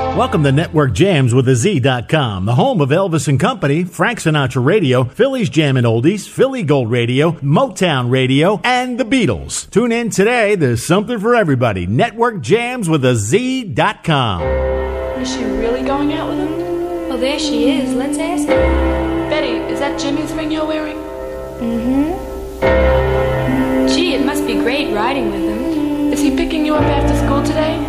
Welcome to Network Jams with a Z.com, the home of Elvis and Company, Frank Sinatra Radio, Philly's Jammin' Oldies, Philly Gold Radio, Motown Radio, and the Beatles. Tune in today. There's something for everybody. Network Jams with a Z.com. Is she really going out with him? Well, there she is. Let's ask her. Betty, is that Jimmy's ring you're wearing? Mm-hmm. Gee, it must be great riding with him. Is he picking you up after school today?